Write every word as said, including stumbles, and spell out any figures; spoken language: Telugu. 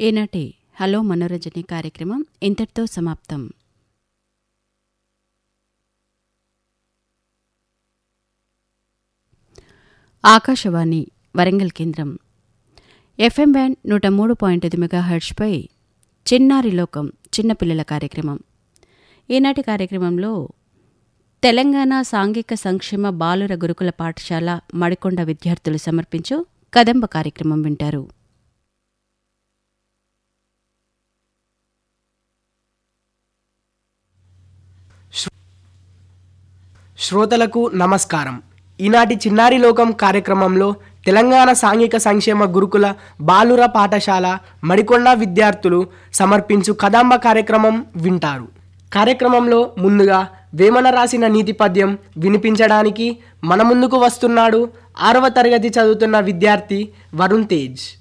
ఈనాటి హలో మనోరంజని కార్యక్రమం ఇంతటితో సమాప్తం. ఆకాశవాణి వరంగల్ కేంద్రం ఎఫ్ఎం బ్యాండ్ నూట మూడు పాయింట్ ఐదు మెగాహెర్ట్జ్పై చిన్నారి లోకం చిన్నపిల్లల కార్యక్రమం. ఈనాటి కార్యక్రమంలో తెలంగాణ సాంఘిక సంక్షేమ బాలుర గురుకుల పాఠశాల మడికొండ విద్యార్థులు సమర్పించు కదంబ కార్యక్రమం వింటారు. శ్రోతలకు నమస్కారం. ఈనాటి చిన్నారి లోకం కార్యక్రమంలో తెలంగాణ సాంఘిక సంక్షేమ గురుకుల బాలుర పాఠశాల మడికొండ విద్యార్థులు సమర్పించు కదంబ కార్యక్రమం వింటారు. కార్యక్రమంలో ముందుగా వేమన రాసిన నీతి పద్యం వినిపించడానికి మన ముందుకు వస్తున్నాడు ఆరవ తరగతి చదువుతున్న విద్యార్థి వరుణ్ తేజ్.